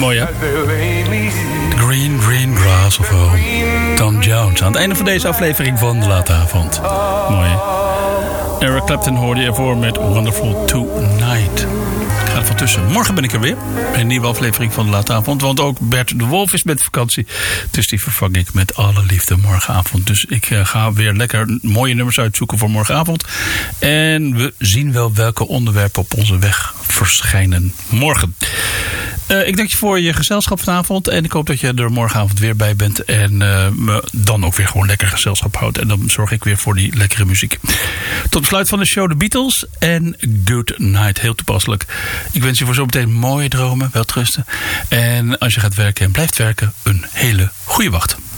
Mooi hè? Green Grass of Home. Tom Jones. Aan het einde van deze aflevering van De Late Avond. Mooi hè? Eric Clapton hoorde je ervoor met Wonderful Tonight. Ik ga er van tussen. Morgen ben ik er weer. Een nieuwe aflevering van De Late Avond. Want ook Bert de Wolf is met vakantie. Dus die vervang ik met alle liefde morgenavond. Dus ik ga weer lekker mooie nummers uitzoeken voor morgenavond. En we zien wel welke onderwerpen op onze weg verschijnen morgen. Ik dank je voor je gezelschap vanavond. En ik hoop dat je er morgenavond weer bij bent. En me dan ook weer gewoon lekker gezelschap houdt. En dan zorg ik weer voor die lekkere muziek. Tot besluit van de show de Beatles. En Good Night. Heel toepasselijk. Ik wens je voor zometeen mooie dromen. Welterusten. En als je gaat werken en blijft werken, een hele goede wacht.